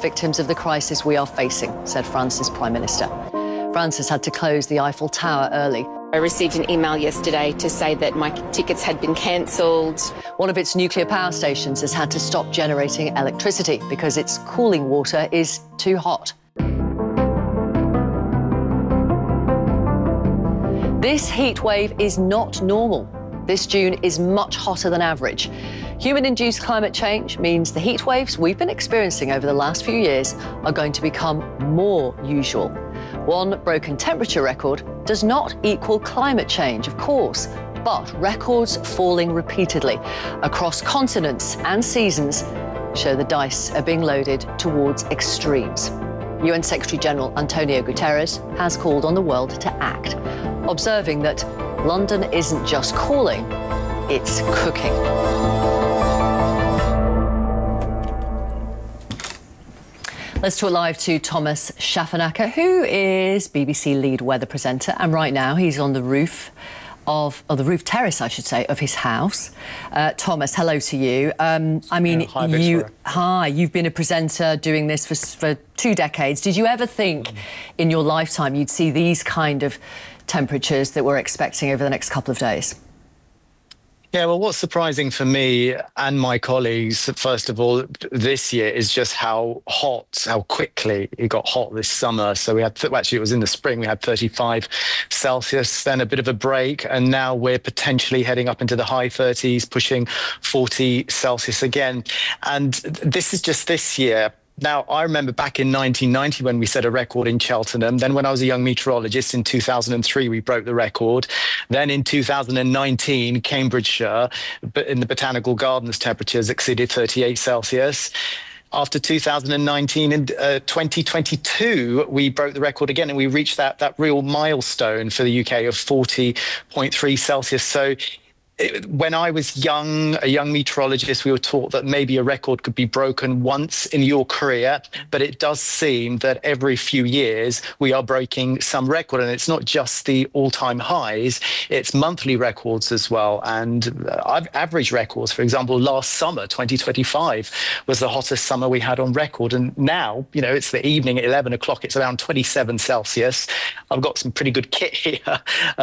victims of the crisis we are facing, said France's Prime Minister. France has had to close the Eiffel Tower early. I received an email yesterday to say that my tickets had been cancelled. One of its nuclear power stations has had to stop generating electricity because its cooling water is too hot. This heat wave is not normal. This June is much hotter than average. Human-induced climate change means the heat waves we've been experiencing over the last few years are going to become more usual. One broken temperature record does not equal climate change, of course, but records falling repeatedly across continents and seasons show the dice are being loaded towards extremes. UN Secretary-General Antonio Guterres has called on the world to act, observing that London isn't just cooling, it's cooking. Let's talk live to Thomas Schaffenacker, who is BBC lead weather presenter, and right now he's on the roof the roof terrace, I should say, of his house. Thomas, hello to you. Hi, you've been a presenter doing this for 2 decades. Did you ever think in your lifetime you'd see these kind of temperatures that we're expecting over the next couple of days? Yeah, well, what's surprising for me and my colleagues, first of all, this year is just how quickly it got hot this summer. So we had, actually, it was in the spring, we had 35 Celsius, then a bit of a break, and now we're potentially heading up into the high 30s, pushing 40 Celsius again. And this is just this year. Now, I remember back in 1990 when we set a record in Cheltenham. Then when I was a young meteorologist in 2003, we broke the record. Then in 2019, Cambridgeshire, in the Botanical Gardens, temperatures exceeded 38 Celsius. After 2019 and 2022, we broke the record again, and we reached that real milestone for the UK of 40.3 Celsius. So when I was a young meteorologist, we were taught that maybe a record could be broken once in your career, but it does seem that every few years we are breaking some record, and it's not just the all-time highs, it's monthly records as well, and average records. For example, last summer, 2025, was the hottest summer we had on record, and now, you know, it's the evening at 11 o'clock, it's around 27 Celsius. I've got some pretty good kit here,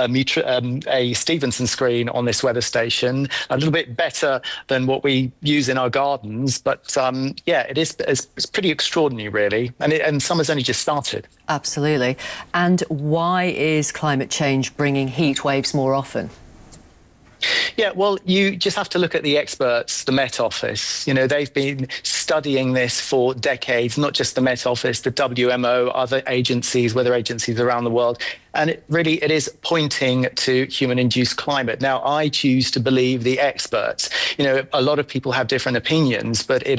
a Stevenson screen on this weather station, a little bit better than what we use in our gardens, but yeah, it's pretty extraordinary, really, and summer's only just started. Absolutely. And why is climate change bringing heat waves more often? Yeah, well, you just have to look at the experts, the Met Office. You know, they've been studying this for decades, not just the Met Office, the WMO, other agencies, weather agencies around the world. And it is pointing to human-induced climate. Now, I choose to believe the experts. You know, a lot of people have different opinions, but it